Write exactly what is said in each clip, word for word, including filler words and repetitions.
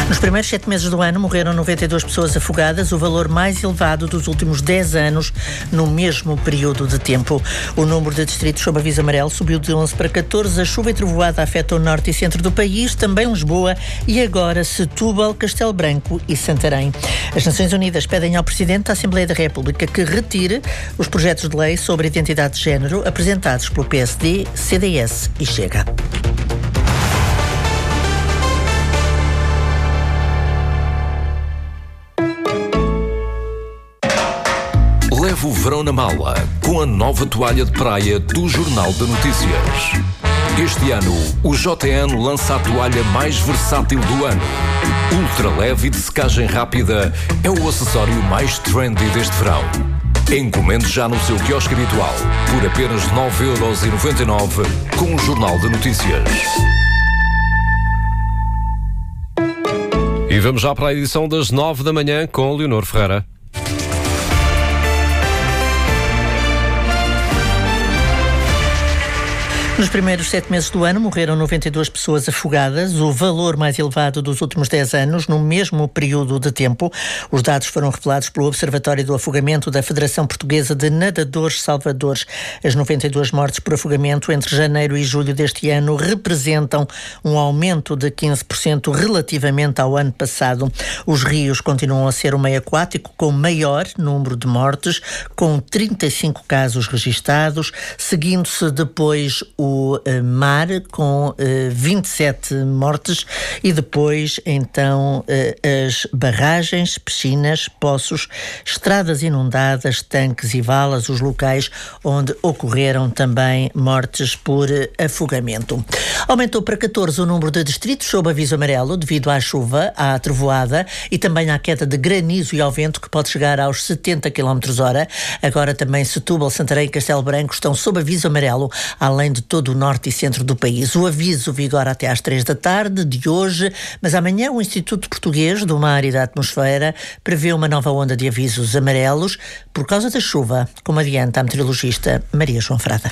Nos primeiros sete meses do ano morreram noventa e duas pessoas afogadas, o valor mais elevado dos últimos dez anos no mesmo período de tempo. O número de distritos sob aviso amarelo subiu de onze para catorze. A chuva e trovoada afetam o norte e centro do país, também Lisboa e agora Setúbal, Castelo Branco e Santarém. As Nações Unidas pedem ao Presidente da Assembleia da República que retire os projetos de lei sobre identidade de género apresentados pelo P S D, C D S e Chega. Leve o verão na mala com a nova toalha de praia do Jornal de Notícias. Este ano, o J N lança a toalha mais versátil do ano. Ultra leve e de secagem rápida, é o acessório mais trendy deste verão. Encomende já no seu quiosque habitual, por apenas nove euros e noventa e nove centavos, com o Jornal de Notícias. E vamos já para a edição das nove da manhã com Leonor Ferreira. Nos primeiros sete meses do ano morreram noventa e duas pessoas afogadas, o valor mais elevado dos últimos dez anos, no mesmo período de tempo. Os dados foram revelados pelo Observatório do Afogamento da Federação Portuguesa de Nadadores Salvadores. As noventa e duas mortes por afogamento entre janeiro e julho deste ano representam um aumento de quinze por cento relativamente ao ano passado. Os rios continuam a ser o meio aquático com maior número de mortes, com trinta e cinco casos registados, seguindo-se depois o o mar com uh, vinte e sete mortes e depois então uh, as barragens, piscinas, poços, estradas inundadas, tanques e valas, os locais onde ocorreram também mortes por afogamento. Aumentou para catorze o número de distritos sob aviso amarelo devido à chuva, à trovoada e também à queda de granizo e ao vento que pode chegar aos setenta quilómetros hora. Agora também Setúbal, Santarém e Castelo Branco estão sob aviso amarelo, além de todo o norte e centro do país. O aviso vigora até às três da tarde de hoje, mas amanhã o Instituto Português do Mar e da Atmosfera prevê uma nova onda de avisos amarelos por causa da chuva, como adianta a meteorologista Maria João Frada.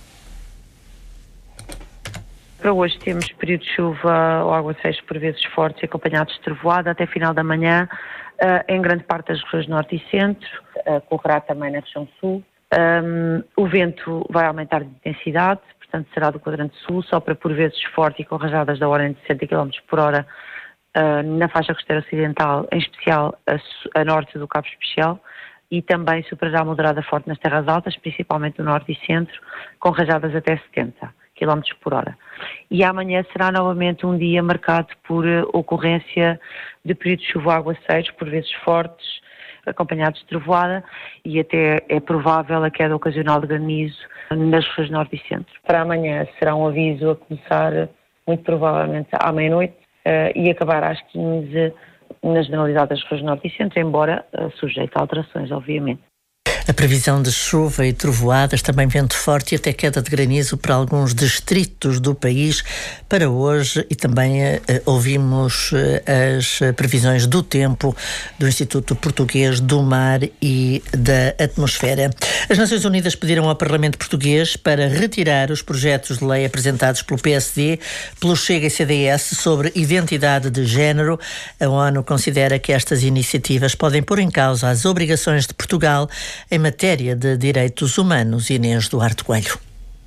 Para hoje temos período de chuva ou aguaceiros por vezes fortes e acompanhados de trovoada até final da manhã, uh, em grande parte das regiões norte e centro, uh, correrá também na região sul. Um, o vento vai aumentar de intensidade, portanto será do quadrante sul, sopra por vezes forte e com rajadas da ordem de sessenta quilómetros por hora uh, na faixa costeira ocidental, em especial a, a norte do Cabo Especial, e também superará moderada forte nas terras altas, principalmente no norte e centro, com rajadas até setenta quilómetros por hora. E amanhã será novamente um dia marcado por uh, ocorrência de períodos de chuva e aguaceiros, por vezes fortes, acompanhados de trovoada, e até é provável a queda ocasional de granizo nas regiões norte e centro. Para amanhã será um aviso a começar muito provavelmente à meia-noite uh, e acabar às quinze na generalidade das regiões norte e centro, embora uh, sujeito a alterações, obviamente. A previsão de chuva e trovoadas, também vento forte e até queda de granizo para alguns distritos do país para hoje, e também uh, ouvimos uh, as previsões do tempo do Instituto Português do Mar e da Atmosfera. As Nações Unidas pediram ao Parlamento Português para retirar os projetos de lei apresentados pelo P S D, pelo Chega e C D S sobre identidade de género. A ONU considera que estas iniciativas podem pôr em causa as obrigações de Portugal em matéria de direitos humanos. Inês Duarte Coelho.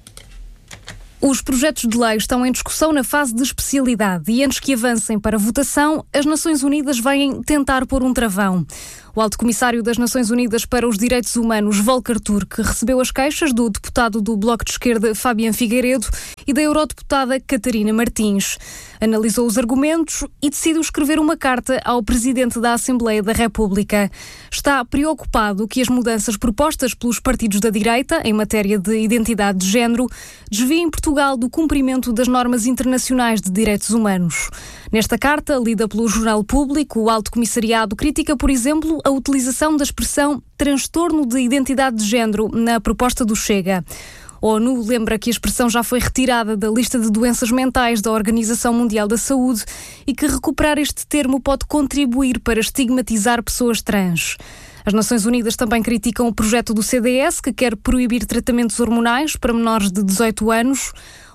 Os projetos de lei estão em discussão na fase de especialidade e antes que avancem para votação, as Nações Unidas vêm tentar pôr um travão. O Alto Comissário das Nações Unidas para os Direitos Humanos, Volker Turk, recebeu as queixas do deputado do Bloco de Esquerda, Fabian Figueiredo, e da eurodeputada Catarina Martins. Analisou os argumentos e decidiu escrever uma carta ao Presidente da Assembleia da República. Está preocupado que as mudanças propostas pelos partidos da direita em matéria de identidade de género desviem Portugal do cumprimento das normas internacionais de direitos humanos. Nesta carta, lida pelo Jornal Público, o Alto Comissariado critica, por exemplo, a utilização da expressão transtorno de identidade de género na proposta do Chega. A ONU lembra que a expressão já foi retirada da lista de doenças mentais da Organização Mundial da Saúde e que recuperar este termo pode contribuir para estigmatizar pessoas trans. As Nações Unidas também criticam o projeto do C D S, que quer proibir tratamentos hormonais para menores de dezoito anos.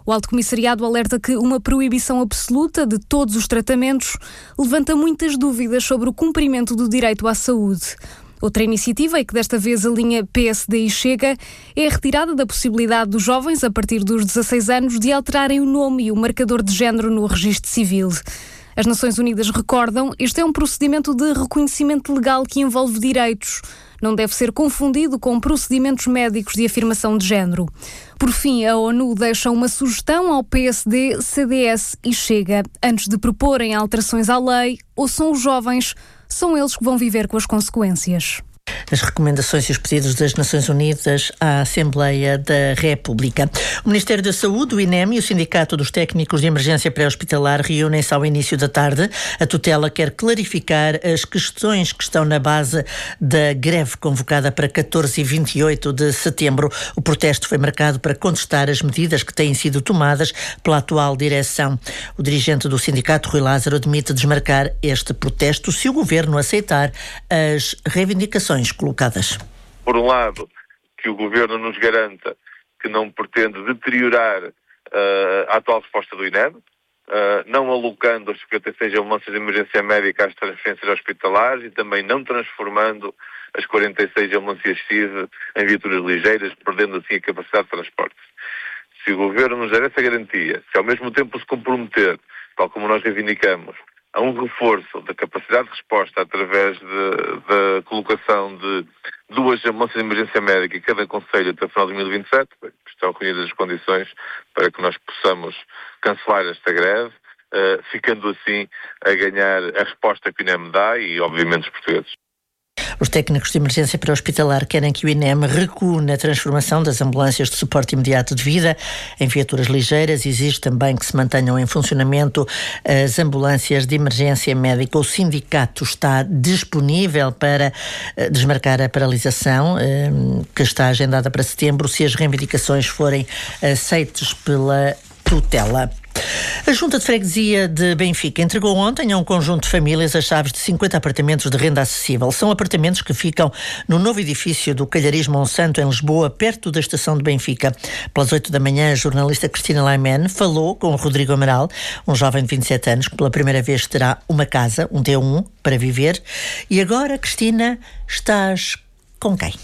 O Alto Comissariado alerta que uma proibição absoluta de todos os tratamentos levanta muitas dúvidas sobre o cumprimento do direito à saúde. Outra iniciativa, e que desta vez alinha P S D e Chega, é a retirada da possibilidade dos jovens, a partir dos dezasseis anos, de alterarem o nome e o marcador de género no registro civil. As Nações Unidas recordam, este é um procedimento de reconhecimento legal que envolve direitos. Não deve ser confundido com procedimentos médicos de afirmação de género. Por fim, a ONU deixa uma sugestão ao P S D, C D S e Chega. Antes de proporem alterações à lei, ouçam os jovens, são eles que vão viver com as consequências. As recomendações e os pedidos das Nações Unidas à Assembleia da República. O Ministério da Saúde, o I N E M e o Sindicato dos Técnicos de Emergência Pré-Hospitalar reúnem-se ao início da tarde. A tutela quer clarificar as questões que estão na base da greve convocada para catorze e vinte e oito de setembro. O protesto foi marcado para contestar as medidas que têm sido tomadas pela atual direção. O dirigente do sindicato, Rui Lázaro, admite desmarcar este protesto se o governo aceitar as reivindicações colocadas. Por um lado, que o Governo nos garanta que não pretende deteriorar uh, a atual resposta do I N E M, uh, não alocando as cinquenta e seis ambulâncias de emergência médica às transferências hospitalares e também não transformando as quarenta e seis ambulâncias C I V em viaturas ligeiras, perdendo assim a capacidade de transporte. Se o Governo nos der essa garantia, se ao mesmo tempo se comprometer, tal como nós reivindicamos, a um reforço da capacidade de resposta através da colocação de duas ambulâncias de emergência médica em cada concelho até o final de dois mil e vinte e sete, estão reunidas as condições para que nós possamos cancelar esta greve, uh, ficando assim a ganhar a resposta que o I N E M dá e, obviamente, os portugueses. Os técnicos de emergência pré-hospitalar querem que o I N E M recue na transformação das ambulâncias de suporte imediato de vida em viaturas ligeiras. Exige também que se mantenham em funcionamento as ambulâncias de emergência médica. O sindicato está disponível para desmarcar a paralisação que está agendada para setembro, se as reivindicações forem aceitas pela tutela. A Junta de Freguesia de Benfica entregou ontem a um conjunto de famílias as chaves de cinquenta apartamentos de renda acessível. São apartamentos que ficam no novo edifício do Calharis Monsanto, em Lisboa, perto da estação de Benfica. Pelas oito da manhã, a jornalista Cristina Laiman falou com o Rodrigo Amaral, um jovem de vinte e sete anos que pela primeira vez terá uma casa, um T um, para viver. E agora, Cristina, estás com quem?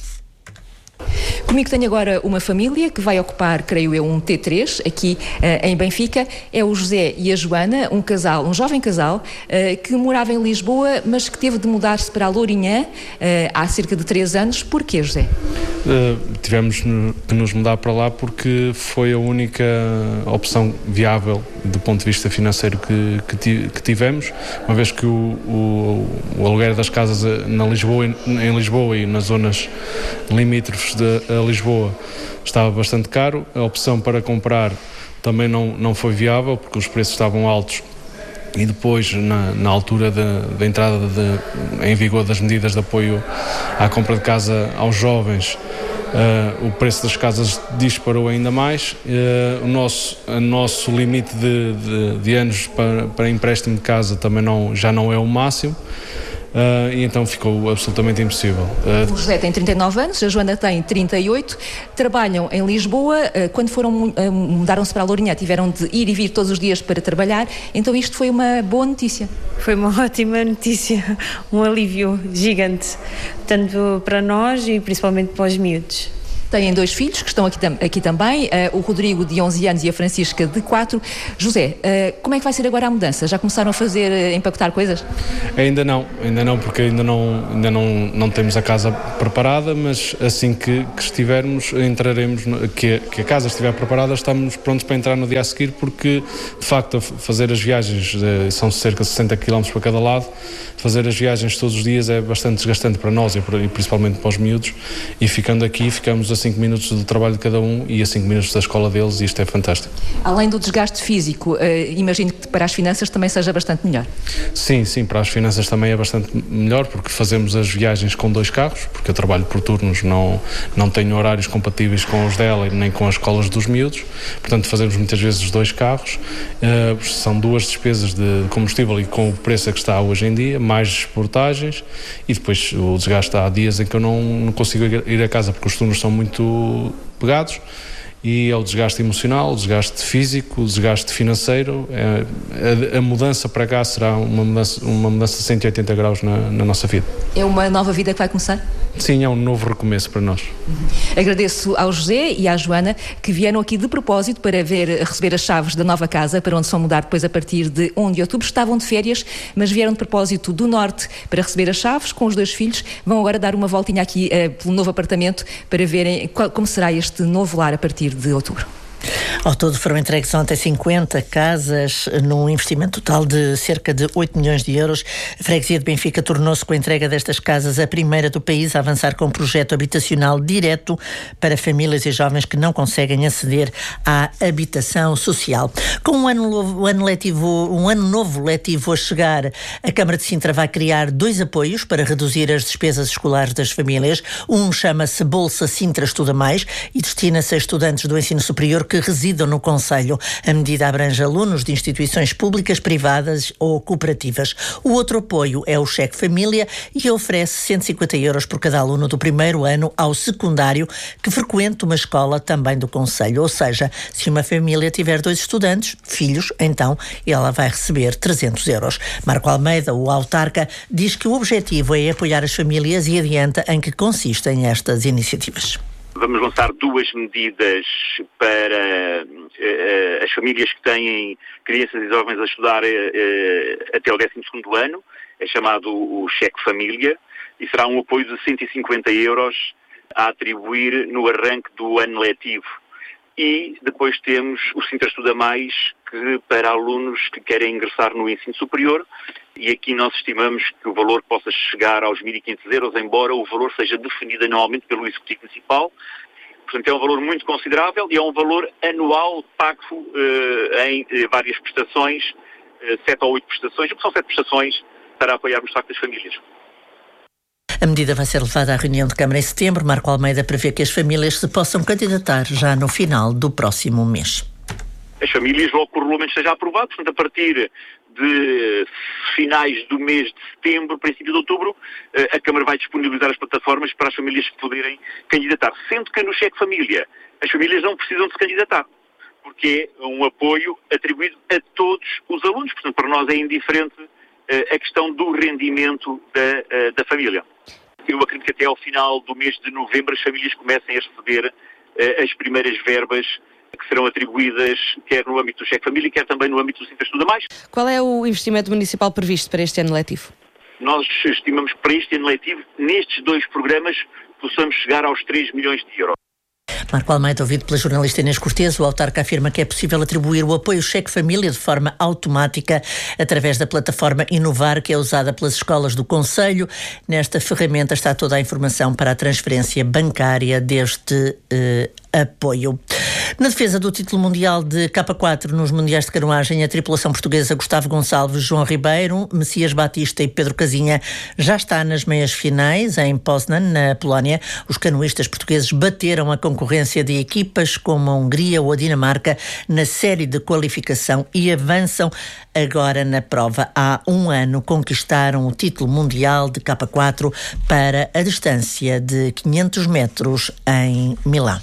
Comigo tenho agora uma família que vai ocupar, creio eu, um T três aqui uh, em Benfica. É o José e a Joana, um casal, um jovem casal uh, que morava em Lisboa, mas que teve de mudar-se para a Lourinhã uh, há cerca de três anos. Porquê, José? Uh, tivemos que nos mudar para lá porque foi a única opção viável do ponto de vista financeiro que, que, que tivemos, uma vez que o, o, o aluguer das casas na Lisboa, em Lisboa e nas zonas limítrofes de Lisboa estava bastante caro. A opção para comprar também não, não foi viável porque os preços estavam altos e depois na, na altura da entrada de, em vigor das medidas de apoio à compra de casa aos jovens, uh, o preço das casas disparou ainda mais. Uh, o nosso, o nosso limite de, de, de anos para, para empréstimo de casa também não, já não é o máximo. Uh, e então ficou absolutamente impossível. Uh, o José tem trinta e nove anos, a Joana tem trinta e oito, trabalham em Lisboa. Uh, quando foram uh, mudaram-se para a Lourinhã, tiveram de ir e vir todos os dias para trabalhar, então isto foi uma boa notícia. Foi uma ótima notícia, um alívio gigante, tanto para nós e principalmente para os miúdos. Têm dois filhos que estão aqui, aqui também, uh, o Rodrigo de onze anos e a Francisca de quatro. José, uh, como é que vai ser agora a mudança? Já começaram a fazer, uh, empacotar coisas? Ainda não, ainda não, porque ainda não, ainda não, não temos a casa preparada, mas assim que, que estivermos, entraremos, no, que, que a casa estiver preparada, estamos prontos para entrar no dia a seguir, porque de facto fazer as viagens, uh, são cerca de sessenta quilómetros para cada lado, fazer as viagens todos os dias é bastante desgastante para nós e, e principalmente para os miúdos, e ficando aqui ficamos a cinco minutos do trabalho de cada um e a cinco minutos da escola deles, e isto é fantástico. Além do desgaste físico, uh, imagino que para as finanças também seja bastante melhor. Sim, sim, para as finanças também é bastante melhor, porque fazemos as viagens com dois carros, porque eu trabalho por turnos, não, não tenho horários compatíveis com os dela nem com as escolas dos miúdos, portanto fazemos muitas vezes os dois carros. Uh, são duas despesas de combustível e com o preço a que está hoje em dia, mais portagens, e depois o desgaste. Há dias em que eu não, não consigo ir a casa porque os turnos são muito pegados e é o desgaste emocional, o desgaste físico, o desgaste financeiro. É, a, a mudança para cá será uma mudança, uma mudança de cento e oitenta graus na, na nossa vida. É uma nova vida que vai começar? Sim, é um novo recomeço para nós. Uhum. Agradeço ao José e à Joana que vieram aqui de propósito para ver, receber as chaves da nova casa, para onde se vão mudar depois a partir de primeiro de outubro. Estavam de férias, mas vieram de propósito do Norte para receber as chaves com os dois filhos. Vão agora dar uma voltinha aqui uh, pelo novo apartamento para verem qual, como será este novo lar a partir de outubro. Ao todo foram entregues ontem cinquenta casas num investimento total de cerca de oito milhões de euros. A freguesia de Benfica tornou-se, com a entrega destas casas, a primeira do país a avançar com um projeto habitacional direto para famílias e jovens que não conseguem aceder à habitação social. Com um ano novo, um ano letivo, um ano novo letivo a chegar, a Câmara de Sintra vai criar dois apoios para reduzir as despesas escolares das famílias. Um chama-se Bolsa Sintra Estuda Mais e destina-se a estudantes do ensino superior que residam no concelho. A medida abrange alunos de instituições públicas, privadas ou cooperativas. O outro apoio é o Cheque Família e oferece cento e cinquenta euros por cada aluno do primeiro ano ao secundário que frequente uma escola também do concelho. Ou seja, se uma família tiver dois estudantes, filhos, então ela vai receber trezentos euros. Marco Almeida, o autarca, diz que o objetivo é apoiar as famílias e adianta em que consistem estas iniciativas. Vamos lançar duas medidas para uh, as famílias que têm crianças e jovens a estudar uh, até o décimo segundo ano. É chamado o Cheque Família e será um apoio de cento e cinquenta euros a atribuir no arranque do ano letivo. E depois temos o Sintra Estuda Mais, que para alunos que querem ingressar no ensino superior, e aqui nós estimamos que o valor possa chegar aos mil e quinhentos euros, embora o valor seja definido anualmente pelo Executivo Municipal. Portanto, é um valor muito considerável e é um valor anual pago uh, em uh, várias prestações, uh, sete ou oito prestações, porque são sete prestações para apoiarmos de facto as famílias. A medida vai ser levada à reunião de Câmara em setembro. Marco Almeida prevê que as famílias se possam candidatar já no final do próximo mês. As famílias, logo que o regulamento esteja aprovado, portanto, a partir de finais do mês de setembro, princípio de outubro, a Câmara vai disponibilizar as plataformas para as famílias poderem candidatar. Sendo que no Cheque Família as famílias não precisam de se candidatar, porque é um apoio atribuído a todos os alunos. Portanto, para nós é indiferente a questão do rendimento da, da família. Eu acredito que até ao final do mês de novembro as famílias comecem a receber as primeiras verbas que serão atribuídas quer no âmbito do Cheque Família, quer também no âmbito do Sintra Estuda Mais. Qual é o investimento municipal previsto para este ano letivo? Nós estimamos que para este ano letivo, nestes dois programas, possamos chegar aos três milhões de euros. Marco Almeida, ouvido pela jornalista Inês Cortês, o autarca afirma que é possível atribuir o apoio Cheque Família de forma automática através da plataforma Inovar, que é usada pelas escolas do concelho. Nesta ferramenta está toda a informação para a transferência bancária deste eh, apoio. Na defesa do título mundial de K quatro nos Mundiais de Canoagem, a tripulação portuguesa Gustavo Gonçalves, João Ribeiro, Messias Batista e Pedro Casinha já está nas meias finais em Poznan, na Polónia. Os canoístas portugueses bateram a concorrência de equipas como a Hungria ou a Dinamarca na série de qualificação e avançam agora na prova. Há um ano conquistaram o título mundial de K quatro para a distância de quinhentos metros em Milão.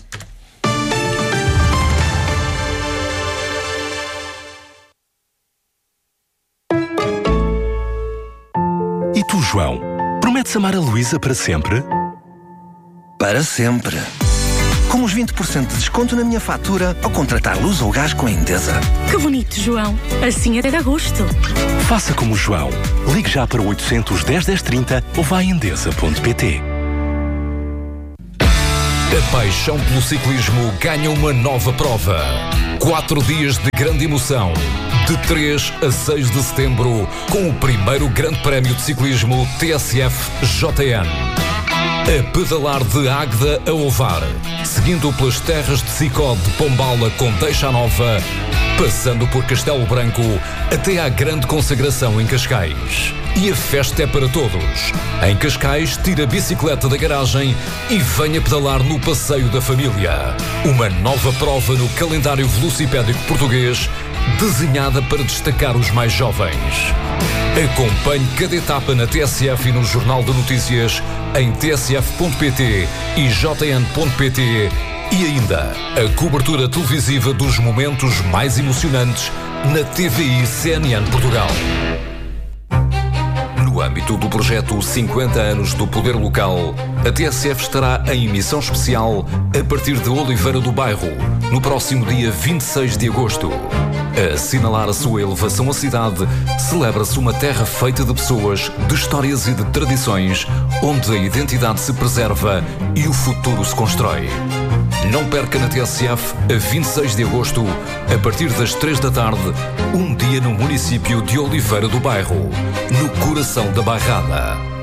E tu, João, prometes amar a Luísa para sempre? Para sempre. Com os vinte por cento de desconto na minha fatura ao contratar luz ou gás com a Endesa. Que bonito, João. Assim até dá gosto. Faça como o João. Ligue já para o oitocentos, dez, dez, trinta ou vá a endesa ponto pt. A paixão pelo ciclismo ganha uma nova prova. Quatro dias de grande emoção. De três a seis de setembro, com o primeiro grande prémio de ciclismo T S F J N. A pedalar de Águeda a Ovar, seguindo pelas terras de Sicó de Pombala com Deixa Nova, passando por Castelo Branco até à grande consagração em Cascais. E a festa é para todos. Em Cascais, tira a bicicleta da garagem e venha pedalar no Passeio da Família. Uma nova prova no calendário velocipédico português, desenhada para destacar os mais jovens. Acompanhe cada etapa na T S F e no Jornal de Notícias em t s f ponto p t e j n ponto p t E ainda, a cobertura televisiva dos momentos mais emocionantes na T V I C N N Portugal. No âmbito do projeto cinquenta anos do Poder Local, a T S F estará em emissão especial a partir de Oliveira do Bairro, no próximo dia vinte e seis de agosto. A assinalar a sua elevação à cidade, celebra-se uma terra feita de pessoas, de histórias e de tradições, onde a identidade se preserva e o futuro se constrói. Não perca na T S F, a vinte e seis de agosto, a partir das três da tarde, um dia no município de Oliveira do Bairro, no coração da Bairrada.